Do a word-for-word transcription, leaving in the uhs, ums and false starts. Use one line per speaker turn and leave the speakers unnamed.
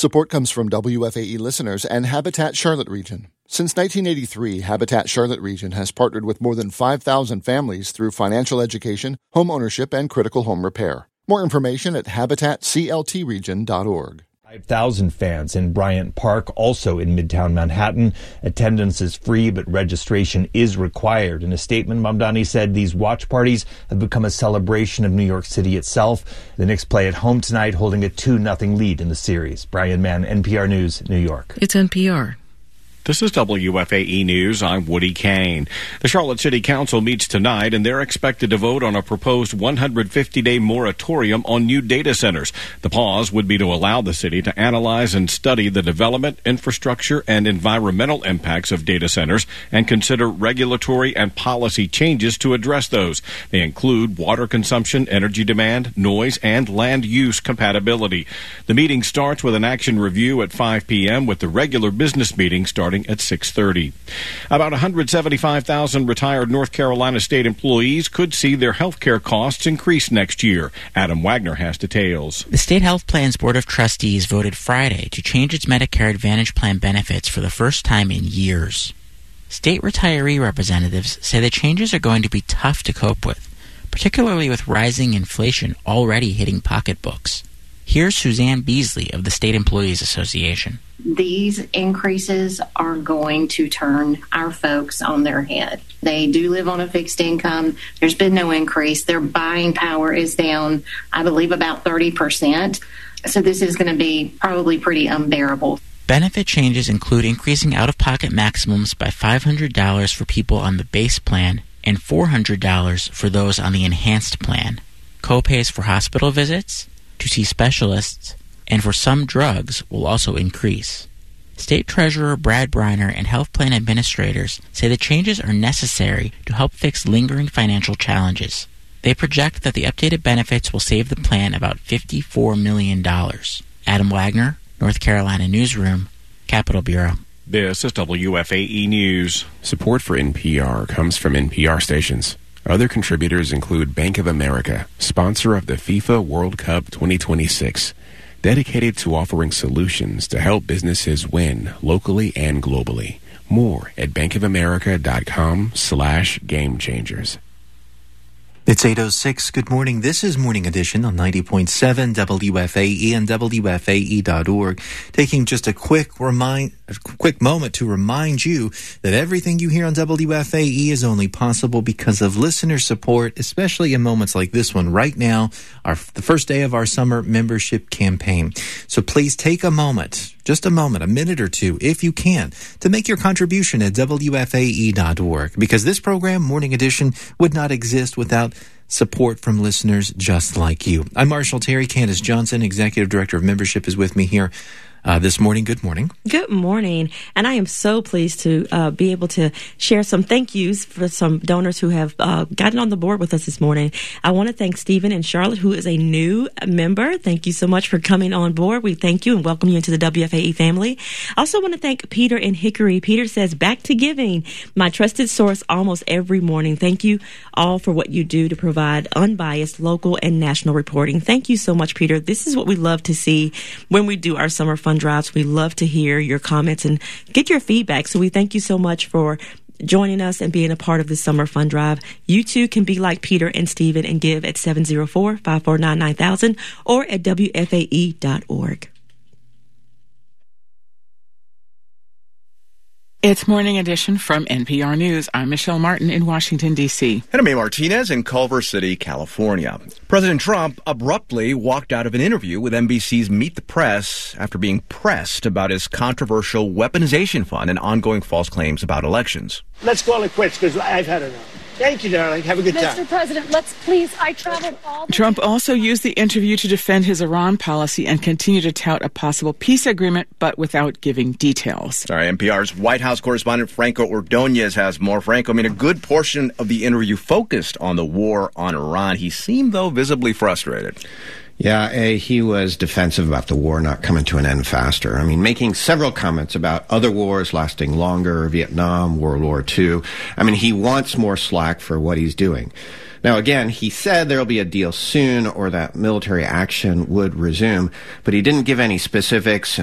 Support comes from W F A E listeners and Habitat Charlotte Region. Since nineteen eighty-three, Habitat Charlotte Region has partnered with more than five thousand families through financial education, home ownership, and critical home repair. More information at habitat c l t region dot org.
five thousand fans in Bryant Park, also in Midtown Manhattan. Attendance is free, but registration is required. In a statement, Mamdani said these watch parties have become a celebration of New York City itself. The Knicks play at home tonight, holding a two nothing lead in the series. Brian Mann, N P R News, New York.
It's N P R.
This is W F A E News. I'm Woody Kane. The Charlotte City Council meets tonight, and they're expected to vote on a proposed one hundred fifty day moratorium on new data centers. The pause would be to allow the city to analyze and study the development, infrastructure, and environmental impacts of data centers and consider regulatory and policy changes to address those. They include water consumption, energy demand, noise, and land use compatibility. The meeting starts with an action review at five p.m. with the regular business meeting starting at six thirty. About one hundred seventy-five thousand retired North Carolina state employees could see their health care costs increase next year. Adam Wagner has details.
The State Health Plan's Board of Trustees voted Friday to change its Medicare Advantage plan benefits for the first time in years. State retiree representatives say the changes are going to be tough to cope with, particularly with rising inflation already hitting pocketbooks. Here's Suzanne Beasley of the State Employees Association.
These increases are going to turn our folks on their head. They do live on a fixed income. There's been no increase. Their buying power is down, I believe, about thirty percent. So this is going to be probably pretty unbearable.
Benefit changes include increasing out-of-pocket maximums by five hundred dollars for people on the base plan and four hundred dollars for those on the enhanced plan. Co-pays for hospital visits, to see specialists, and for some drugs will also increase. State Treasurer Brad Briner and health plan administrators say the changes are necessary to help fix lingering financial challenges. They project that the updated benefits will save the plan about fifty-four million dollars. Adam Wagner, North Carolina Newsroom, Capitol Bureau.
This is W F A E News.
Support for N P R comes from N P R stations. Other contributors include Bank of America, sponsor of the FIFA World Cup twenty twenty-six, dedicated to offering solutions to help businesses win locally and globally. More at bankofamerica.com slash game changers.
It's eight oh six. Good morning. This is Morning Edition on ninety point seven W F A E and W F A E dot org. Taking just a quick remind, a quick moment to remind you that everything you hear on W F A E is only possible because of listener support, especially in moments like this one right now, our the first day of our summer membership campaign. So please take a moment, just a moment, a minute or two, if you can, to make your contribution at W F A E dot org, because this program, Morning Edition, would not exist without support from listeners just like you. I'm Marshall Terry. Candace Johnson, Executive Director of Membership, is with me here Uh, this morning. Good morning.
Good morning. And I am so pleased to uh, be able to share some thank yous for some donors who have uh, gotten on the board with us this morning. I want to thank Stephen and Charlotte, who is a new member. Thank you so much for coming on board. We thank you and welcome you into the W F A E family. I also want to thank Peter in Hickory. Peter says, back to giving, my trusted source almost every morning. Thank you all for what you do to provide unbiased local and national reporting. Thank you so much, Peter. This is what we love to see when we do our summer fun drives. We love to hear your comments and get your feedback. So we thank you so much for joining us and being a part of this summer fun drive. You too can be like Peter and Stephen and give at seven oh four, five four nine, nine thousand or at W F A E dot org.
It's Morning Edition from N P R News. I'm Michelle Martin in Washington, D C.
And I'm May Martinez in Culver City, California. President Trump abruptly walked out of an interview with N B C's Meet the Press after being pressed about his controversial weaponization fund and ongoing false claims about elections.
Let's call it quits because I've had enough. Thank you, darling. Have a good time.
Mister President, let's please, I traveled all the
Trump also used the interview to defend his Iran policy and continue to tout a possible peace agreement, but without giving details.
Sorry, N P R's White House correspondent Franco Ordonez has more. Franco, I mean, a good portion of the interview focused on the war on Iran. He seemed, though, visibly frustrated.
Yeah, uh, he was defensive about the war not coming to an end faster. I mean, making several comments about other wars lasting longer, Vietnam, World War Two. I mean, he wants more slack for what he's doing. Now, again, he said there'll be a deal soon or that military action would resume, but he didn't give any specifics.